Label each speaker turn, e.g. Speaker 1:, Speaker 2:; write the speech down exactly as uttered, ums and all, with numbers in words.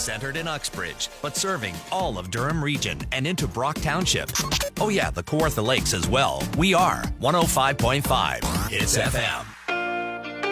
Speaker 1: centered in Uxbridge, but serving all of Durham region and into Brock Township. Oh yeah, the Kawartha Lakes as well. We are one oh five point five Hits F M.